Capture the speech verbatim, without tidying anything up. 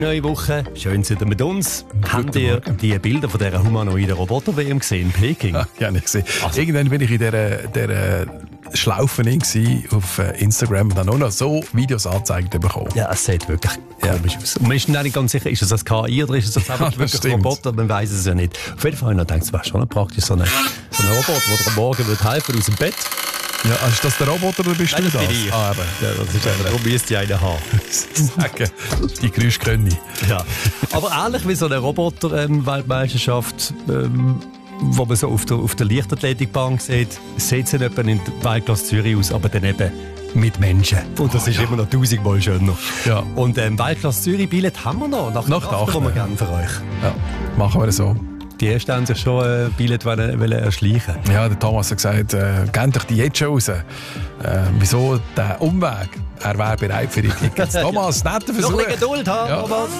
Neue Woche, schön sind ihr mit uns. Habt ihr die Bilder von dieser humanoiden Roboter-W M gesehen in Peking? Ja, gerne gesehen. Also. Irgendwann bin ich in dieser, dieser Schlaufe auf Instagram und dann nur noch so Videos angezeigt bekommen. Ja, es sieht wirklich ja. komisch aus. Und man ist nicht ganz sicher, ist es ein K I oder ist es einfach ja, wirklich ein Roboter? Man weiß es ja nicht. Auf jeden Fall habe ich gedacht, es wäre schon praktisch so ein so eine Roboter, der am Morgen wird helfen aus dem Bett. Ja, ist das der Roboter oder bist Nein, du das? Bin ich. Ah, ja, das ist einfach, darum müsste ich einen haben. Sagen, die Geräusche können ich. Ja. Aber ähnlich wie so eine Roboter-Weltmeisterschaft, ähm, wo man so auf der, auf der Leichtathletikbahn sieht, sieht es etwa in der Weltklasse Zürich aus, aber dann eben mit Menschen. Und das oh, ist ja. immer noch tausendmal schöner. Ja. Und ähm, Weltklasse Zürich-Billett haben wir noch, nach, nach der Acht, die wir gerne für euch. Ja, machen wir das so. Die ersten haben sich schon ein äh, Billett erschleichen. Ja, der Thomas hat gesagt, äh, gebt euch die jetzt schon raus. Äh, wieso der Umweg? Er wäre bereit für die Tickets. Thomas, netter Versuch. Noch ein bisschen Geduld haben, ja. Thomas.